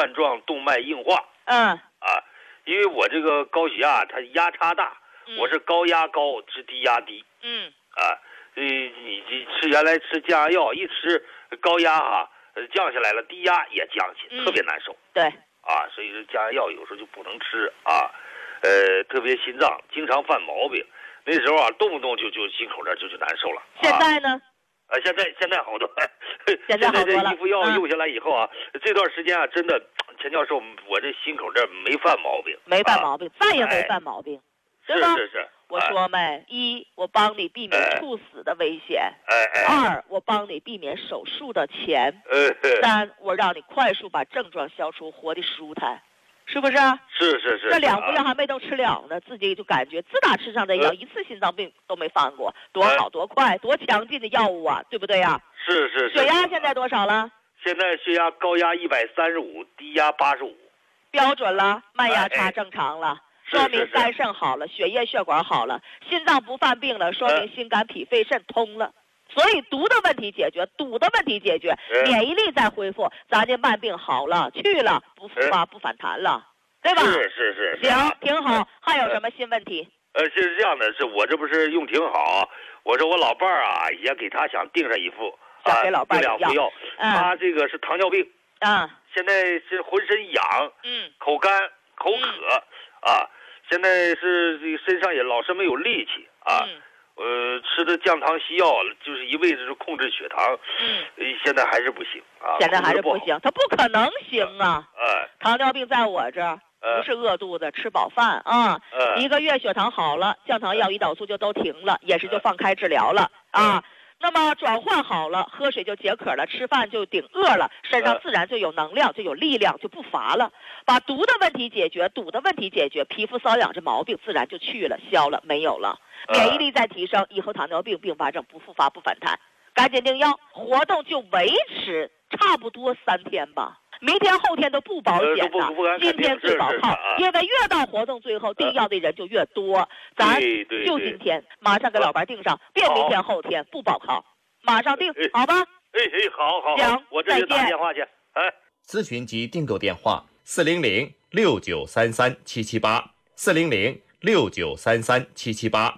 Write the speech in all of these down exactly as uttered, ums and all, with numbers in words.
冠状动脉硬化。 嗯啊，因为我这个高血压它压差大， 嗯、 我是高压高，是低压低。 嗯啊，呃，你你吃原来吃降压药，一吃高压哈、啊，降下来了，低压也降去， 嗯、 特别难受。 对。 啊，所以说降压药有时候就不能吃啊，呃，特别心脏经常犯毛病，那时候啊，动不动就就心口这就就难受了。 现在呢？ 啊，现在现在好多， 现在好多了。 现在这一副药用下来以后啊，嗯、这段时间啊，真的，钱教授，我这心口这没犯毛病， 没犯毛病，啊、再也没犯毛病， 哎、 对吧？ 是是是。 我说没，一，我帮你避免猝死的危险； 哎哎、 二，我帮你避免手术的钱； 哎、 三，我让你快速把症状消除，活得舒坦，是不是？ 是是是。 这两副药还没都吃了呢，自己就感觉自打吃上这药， 呃、 一次心脏病都没犯过，多好多快，多强劲的药物啊，对不对呀、啊？ 是是是。 血压现在多少了？ 现在血压高压一百三十五，低压八十五， 标准了，慢压差正常了。 哎说明肝肾好了，血液血管好了，心脏不犯病了，说明心肝脾肺肾通了。所以毒的问题解决，堵的问题解决，免疫力再恢复，咱这慢病好了去了，不复发不反弹了，对吧？ 是是是。 行，挺好。还有什么新问题？ 呃，是这样的，是我这不是用挺好，我说我老伴儿啊，也给他想订上一副， 想给老伴儿两副药， 嗯、 他这个是糖尿病， 啊、嗯， 现在是浑身痒， 嗯， 口干口渴， 嗯、 啊。现在是这个身上也老是没有力气啊， 嗯、 呃，吃的降糖西药就是一味的是控制血糖， 嗯， 现在还是不行啊， 现在还是不行，他不可能行啊， 哎， 糖尿病在我这儿不是饿肚子，吃饱饭啊， 嗯， 一个月血糖好了，降糖药、胰岛素就都停了，也是就放开治疗了啊。那么转换好了，喝水就解渴了，吃饭就顶饿了，身上自然就有能量，就有力量，就不乏了。把毒的问题解决，堵的问题解决，皮肤瘙痒这毛病自然就去了，消了，没有了。免疫力再提升，以后糖尿病并发症不复发不反弹。赶紧订药，活动就维持差不多三天吧。明天后天都不保险的， 呃、 今天最早泡，因为越到活动最后订药的人就越多，呃、咱就今天马上给老伴订上，别明天后天不保靠，马上订，好吧？ 哎哎，好好， 行， 我这就打电话去。哎， 咨询及订购电话：四零零六九三三七七八，四零零六九三三七七八。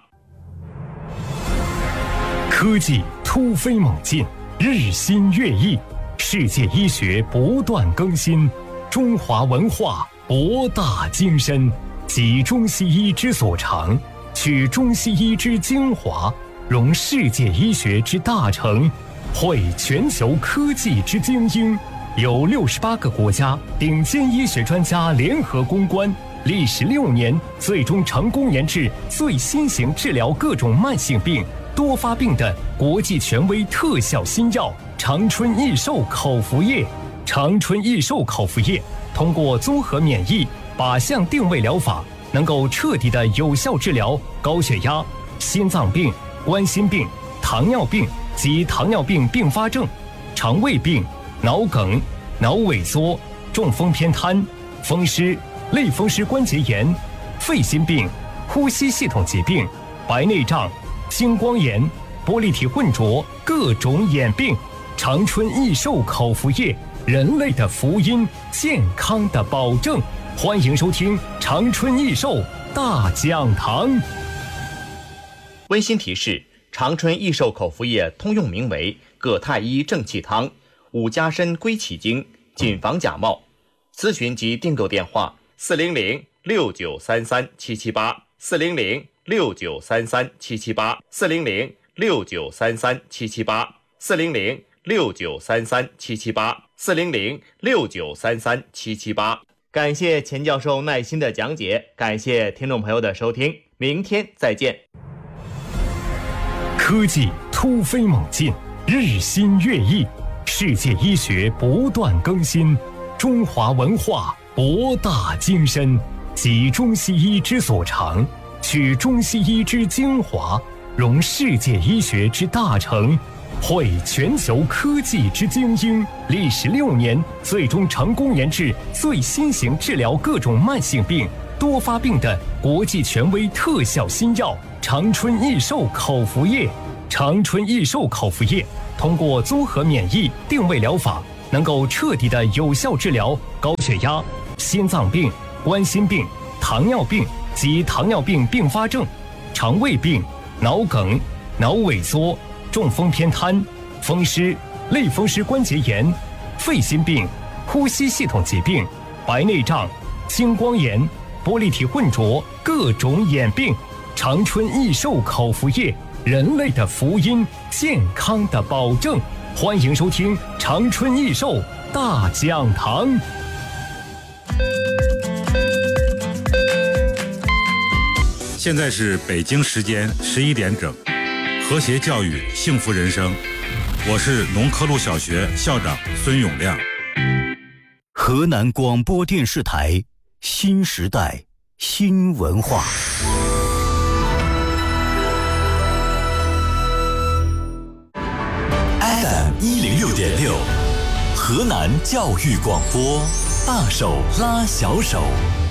科技突飞猛进，日新月异。世界医学不断更新，中华文化博大精深，集中西医之所长，取中西医之精华，融世界医学之大成，汇全球科技之精英，由六十八个国家顶尖医学专家联合攻关，历时六年，最终成功研制最新型治疗各种慢性病、多发病的国际权威特效新药长春益寿口服液。长春益寿口服液通过综合免疫靶向定位疗法，能够彻底的有效治疗高血压、心脏病、冠心病、糖尿病及糖尿病并发症、肠胃病、脑梗、脑萎缩、中风偏瘫、风湿、类风湿关节炎、肺心病、呼吸系统疾病、白内障、青光眼、玻璃体混浊各种眼病。长春益寿口服液，人类的福音，健康的保证。欢迎收听长春益寿大讲堂。 温馨提示：长春益寿口服液通用名为葛太医正气汤，五加参归气经，谨防假冒。咨询及订购电话：四零零六九三三七七八，四零零六九三三七七八，四零零六九三三七七八，四零零六九三三七七八，四零零六九三三七七八。感谢钱教授耐心的讲解，感谢听众朋友的收听，明天再见。 科技突飞猛进，日新月异，世界医学不断更新，中华文化博大精深，集中西医之所长，取中西医之精华，融世界医学之大成，汇全球科技之精英，历时六年，最终成功研制最新型治疗各种慢性病、多发病的国际权威特效新药长春益寿口服液。长春益寿口服液通过综合免疫定位疗法，能能够彻底的有效治疗高血压、心脏病、冠心病、糖尿病及糖尿病并发症、肠胃病、脑梗、脑萎缩、中风偏瘫、风湿、类风湿关节炎、肺心病、呼吸系统疾病、白内障、青光眼、玻璃体混浊各种眼病。长春益寿口服液，人类的福音，健康的保证。欢迎收听长春益寿大讲堂。 现在是北京时间十一点整，和谐教育，幸福人生。我是农科路小学校长孙永亮。 河南广播电视台新时代新文化。F M 一零六点六，河南教育广播，大手拉小手。